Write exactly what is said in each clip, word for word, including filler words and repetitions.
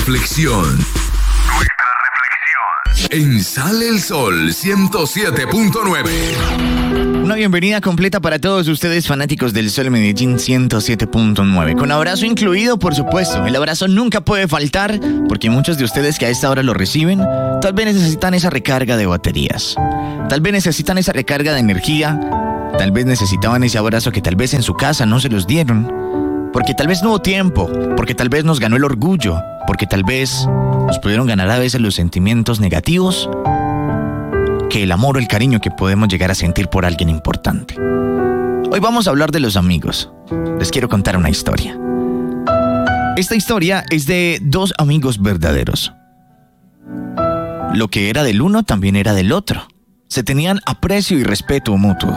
reflexión. Nuestra reflexión. En Sale el Sol ciento siete punto nueve. Una bienvenida completa para todos ustedes fanáticos del Sol Medellín ciento siete punto nueve. Con abrazo incluido, por supuesto. El abrazo nunca puede faltar porque muchos de ustedes que a esta hora lo reciben tal vez necesitan esa recarga de baterías. Tal vez necesitan esa recarga de energía. Tal vez necesitaban ese abrazo que tal vez en su casa no se los dieron. Porque tal vez no hubo tiempo. Porque tal vez nos ganó el orgullo. Porque tal vez nos pudieron ganar a veces los sentimientos negativos que el amor o el cariño que podemos llegar a sentir por alguien importante. Hoy vamos a hablar de los amigos. Les quiero contar una historia. Esta historia es de dos amigos verdaderos. Lo que era del uno también era del otro. Se tenían aprecio y respeto mutuo.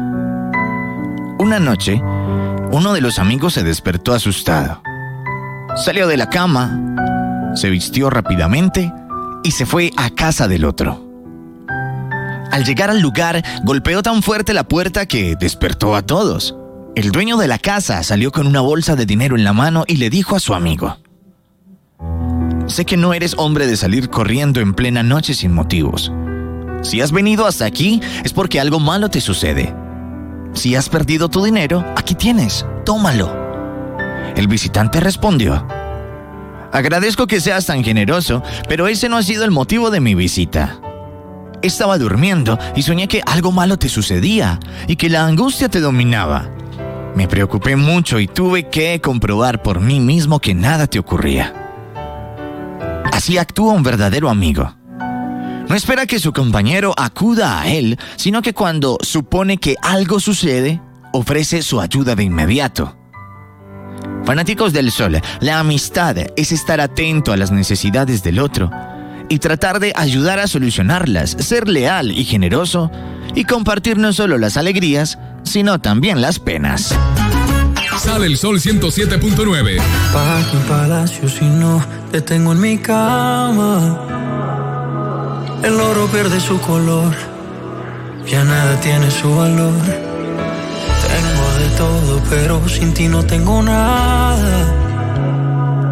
Una noche, uno de los amigos se despertó asustado. Salió de la cama, se vistió rápidamente y se fue a casa del otro. Al llegar al lugar, golpeó tan fuerte la puerta que despertó a todos. El dueño de la casa salió con una bolsa de dinero en la mano y le dijo a su amigo: sé que no eres hombre de salir corriendo en plena noche sin motivos. Si has venido hasta aquí es porque algo malo te sucede. Si has perdido tu dinero, aquí tienes, tómalo. El visitante respondió: agradezco que seas tan generoso, pero ese no ha sido el motivo de mi visita. Estaba durmiendo y soñé que algo malo te sucedía y que la angustia te dominaba. Me preocupé mucho y tuve que comprobar por mí mismo que nada te ocurría. Así actúa un verdadero amigo. No espera que su compañero acuda a él, sino que cuando supone que algo sucede, ofrece su ayuda de inmediato. Fanáticos del Sol, la amistad es estar atento a las necesidades del otro y tratar de ayudar a solucionarlas, ser leal y generoso y compartir no solo las alegrías, sino también las penas. Sale el Sol ciento siete punto nueve. Baja mi palacio si no te tengo en mi cama. El oro pierde su color, ya nada tiene su valor. Tengo de todo, pero sin ti no tengo nada.